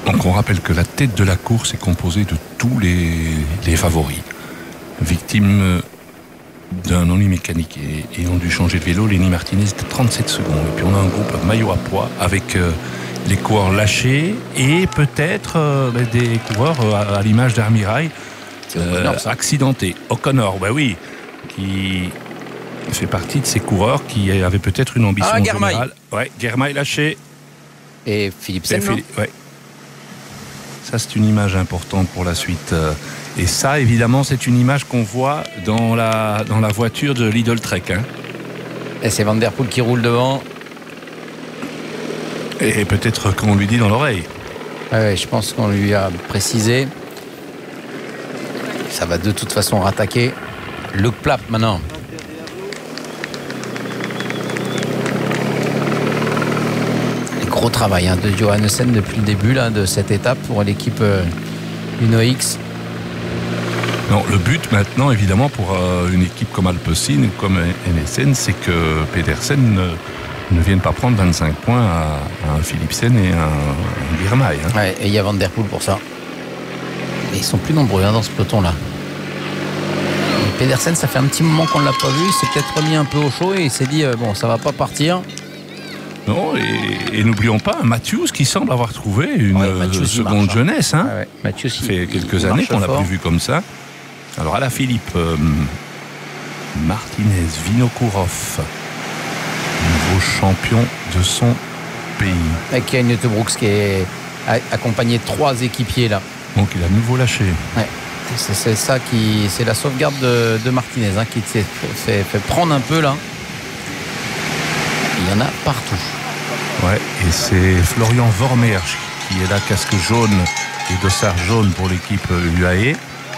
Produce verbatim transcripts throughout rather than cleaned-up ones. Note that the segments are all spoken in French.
Donc on rappelle que la tête de la course est composée de tous les, les favoris. Victime d'un ennui mécanique et ayant dû changer de vélo, Lenny Martinez était trente-sept secondes. Et puis on a un groupe maillot à pois avec euh, les coureurs lâchés et peut-être euh, des coureurs euh, à, à l'image d'Armirail euh, accidentés. O'Connor, bah oui, qui fait partie de ces coureurs qui avaient peut-être une ambition ah, générale. Ouais, Germain lâché. Et Philipsen, et Philippe, ouais. Ça, c'est une image importante pour la suite. Et ça, évidemment, c'est une image qu'on voit dans la, dans la voiture de Lidl Trek. Hein. Et c'est Van Der Poel qui roule devant. Et peut-être qu'on lui dit dans l'oreille. Ouais, je pense qu'on lui a précisé. Ça va de toute façon rattaquer. Luke Plapp maintenant. Gros travail hein, de Johannessen depuis le début là, de cette étape pour l'équipe euh, Uno X. Non, le but maintenant, évidemment, pour euh, une équipe comme Alpecin ou comme N S N, c'est que Pedersen ne, ne vienne pas prendre vingt-cinq points à, à un Philipsen et un, un Girmay. Hein. Ouais, et il y a Van Der Poel pour ça. Et ils sont plus nombreux hein, dans ce peloton-là. Et Pedersen, ça fait un petit moment qu'on ne l'a pas vu. Il s'est peut-être remis un peu au chaud et il s'est dit euh, bon, ça va pas partir. Non, et, et n'oublions pas Matthews qui semble avoir trouvé une ouais, Matthews, seconde marche, jeunesse. Hein. Ouais, ouais. Matthews, ça fait il, quelques il années qu'on l'a fort. plus vu comme ça. Alors à la Philippe, euh, Martinez, Vinokourov, nouveau champion de son pays. Avec Kane Brooks qui est accompagné de trois équipiers là. Donc il a de nouveau lâché. Ouais. C'est, c'est ça qui, c'est la sauvegarde de, de Martinez hein, qui s'est fait, fait prendre un peu là. Il y en a partout. Ouais, et c'est Florian Vormersch qui est là, casque jaune et dossard jaune pour l'équipe U A E.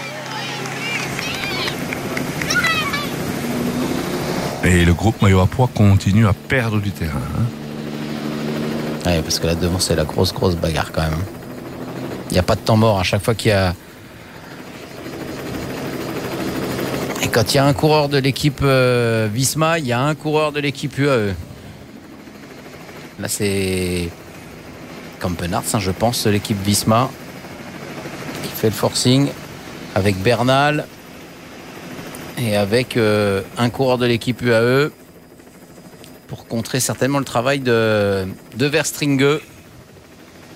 Et le groupe maillot à pois continue à perdre du terrain. Hein. Ouais, parce que là devant c'est la grosse grosse bagarre quand même. Il n'y a pas de temps mort à chaque fois qu'il y a. Et quand il y a un coureur de l'équipe euh, Visma, il y a un coureur de l'équipe U A E. Là c'est Campenarts, hein, je pense, l'équipe Visma qui fait le forcing avec Bernal et avec euh, un coureur de l'équipe U A E pour contrer certainement le travail de, de Verstringue.